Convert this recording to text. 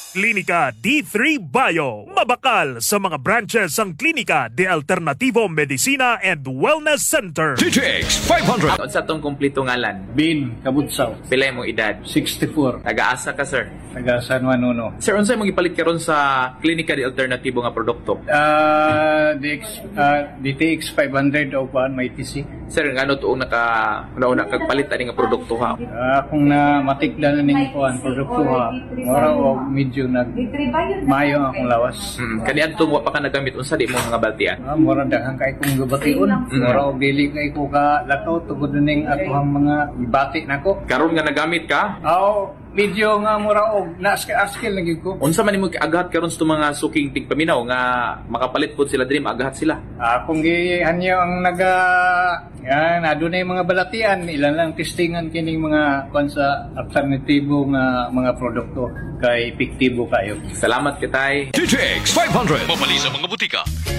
Klinika D3 Bio. Mabakal sa mga branches ang Klinika de Alternativo Medicina and Wellness Center. TTX 500. Unsa tong kumpleto ngalan? Bin Kabutsaw, Pila imong edad? 64, Taga-asa ka, sir? taga San Juan Uno. Sir, unsay mong ipalit karon sa Klinika de Alternativo nga produkto? DTX 500 o paan may TC. Sir, ngano tuong nauna kagpalit ani nga produkto ha? Kung na matikdan na ning kuan produkto ha, mura o medyo mayo akong lawas. Kaniadto wa pa ka nagamit unsa di mo mga baltian? Mura daghang kay kong gabation. Mura og dili kay ko ka lakaw tugod ning atohang mga ibati nako. Karon nga nagamit ka? Medyo nga mura og na-skill lagi ko. Unsa man imong agahat karon sa mga suking tigpaminaw nga makapalit pod sila diri magahat sila? Kung gihanyo ang yan, adunay mga balatian, ilan lang testingan kining mga kung sa alternatibo nga mga produkto kay epektibo kayo. Salamat kitay. TTX 500. Mabali sa mga butika.